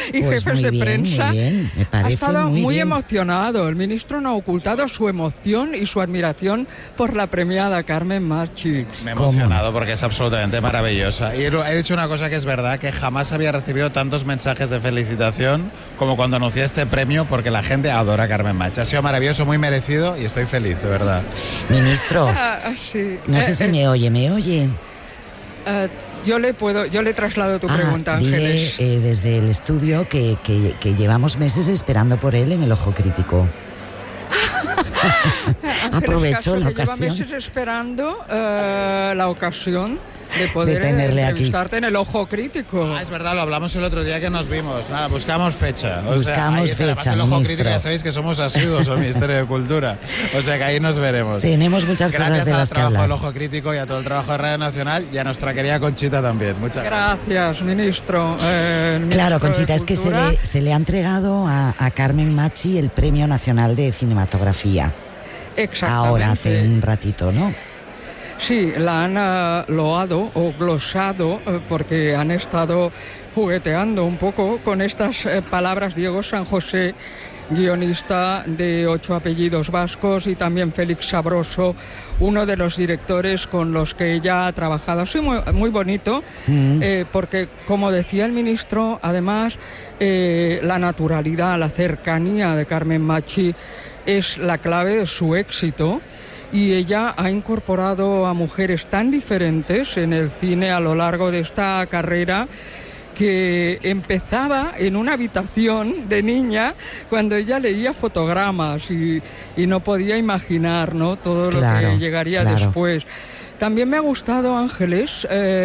y Pues jefes de prensa. Muy bien, me parece ha estado muy bien. emocionado. El ministro no ha ocultado su emoción y su admiración por la premiada Carmen Machi. Me he emocionado porque es absolutamente maravillosa. Y he dicho una cosa que es verdad, que jamás había recibido tantos mensajes de felicitación como cuando anuncié este premio, porque la gente adora a Carmen Machi. Ha sido maravilloso, muy merecido y estoy feliz, de verdad. Ministro, Sí. no sé si ¿me oye? Yo le traslado tu pregunta, Ángeles. Dile desde el estudio que llevamos meses esperando por él en el Ojo Crítico. Aprovecho la ocasión. Lleva meses esperando la ocasión de poder tenerle entrevistarte en el Ojo Crítico. Es verdad, lo hablamos el otro día que nos vimos. Nada, buscamos fecha. Buscamos fecha, el Ojo ministro. Crítico, ya sabéis que somos asiduos al Ministerio de Cultura. O sea que ahí nos veremos. Tenemos muchas cosas de las que hablar. Gracias al trabajo del Ojo Crítico y a todo el trabajo de Radio Nacional y a nuestra querida Conchita también. Muchas gracias, ministro. Claro, Conchita, es que se le ha entregado a Carmen Machi el Premio Nacional de Cinematografía. Exactamente. Ahora, hace un ratito, ¿no? Sí, la han loado o glosado porque han estado jugueteando un poco con estas palabras. Diego San José, guionista de 8 apellidos vascos, y también Félix Sabroso, uno de los directores con los que ella ha trabajado. Sí, muy bonito, porque, como decía el ministro, además, la naturalidad, la cercanía de Carmen Machi es la clave de su éxito. Y ella ha incorporado a mujeres tan diferentes en el cine a lo largo de esta carrera, que empezaba en una habitación de niña cuando ella leía fotogramas y no podía imaginar, ¿no?, todo lo que llegaría después. También me ha gustado, Ángeles,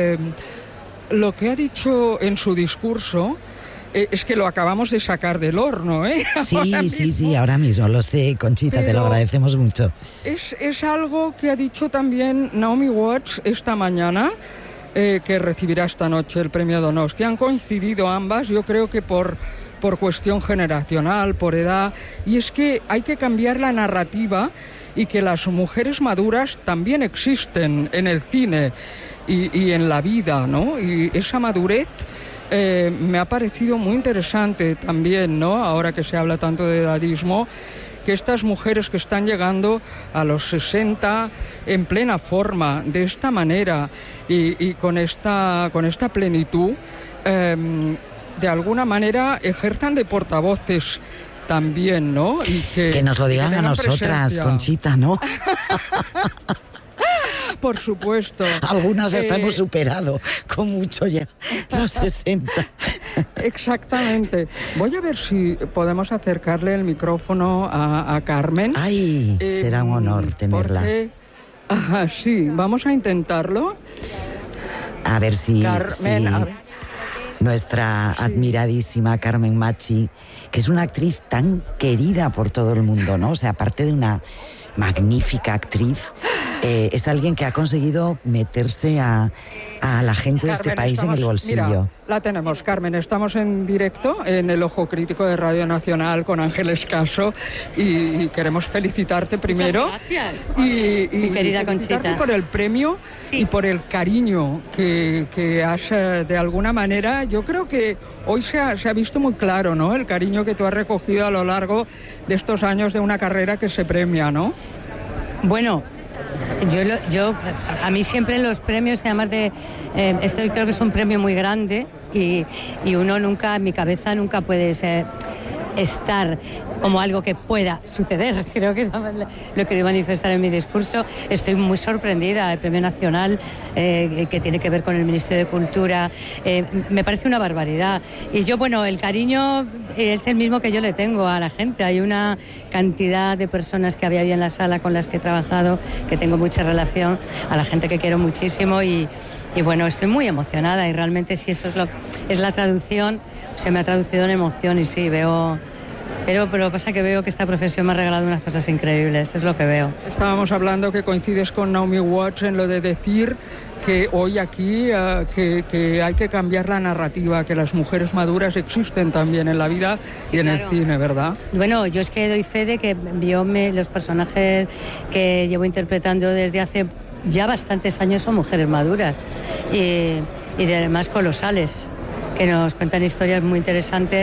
lo que ha dicho en su discurso. Es que lo acabamos de sacar del horno, ¿eh? Sí, ahora mismo, lo sé, Conchita, te lo agradecemos mucho. Es algo que ha dicho también Naomi Watts esta mañana, que recibirá esta noche el premio Donosti. Han coincidido ambas, yo creo que por cuestión generacional, por edad, y es que hay que cambiar la narrativa y que las mujeres maduras también existen en el cine y en la vida, ¿no? Y esa madurez me ha parecido muy interesante también, ¿no?, ahora que se habla tanto de edadismo, que estas mujeres que están llegando a los 60 en plena forma, de esta manera y con esta plenitud, de alguna manera ejerzan de portavoces también, ¿no? Y que nos lo digan a nosotras, presencia. Conchita, ¿no? Por supuesto. Algunas hasta hemos superado con mucho ya los 60. Exactamente. Voy a ver si podemos acercarle el micrófono a Carmen. Ay, será un honor tenerla. Sí, vamos a intentarlo. A ver si... Carmen, a ver. Nuestra admiradísima Carmen Machi, que es una actriz tan querida por todo el mundo, ¿no? O sea, aparte de una magnífica actriz, es alguien que ha conseguido meterse a la gente de este país en el bolsillo. Mira, la tenemos, Carmen. Estamos en directo en el Ojo Crítico de Radio Nacional con Ángeles Caso y queremos felicitarte primero. Muchas gracias. Y querida Conchita, por el premio y por el cariño que has, de alguna manera, yo creo que hoy se ha visto muy claro, ¿no?, el cariño que tú has recogido a lo largo de estos años de una carrera que se premia, ¿no? Bueno, yo a mí siempre los premios, además de esto, creo que es un premio muy grande y uno nunca, en mi cabeza nunca puede estar como algo que pueda suceder. Creo que lo he querido manifestar en mi discurso. Estoy muy sorprendida. El Premio Nacional, que tiene que ver con el Ministerio de Cultura, me parece una barbaridad. Y yo, bueno, el cariño es el mismo que yo le tengo a la gente. Hay una cantidad de personas que había ahí en la sala con las que he trabajado, que tengo mucha relación, a la gente que quiero muchísimo y bueno, estoy muy emocionada y realmente si eso es la traducción, se me ha traducido en emoción y sí, veo... Pero lo que pasa es que veo que esta profesión me ha regalado unas cosas increíbles, es lo que veo. Estábamos hablando que coincides con Naomi Watts en lo de decir que hoy aquí que hay que cambiar la narrativa, que las mujeres maduras existen también en la vida y en el cine, ¿verdad? Bueno, yo es que doy fe de que los personajes que llevo interpretando desde hace ya bastantes años son mujeres maduras y además colosales, que nos cuentan historias muy interesantes.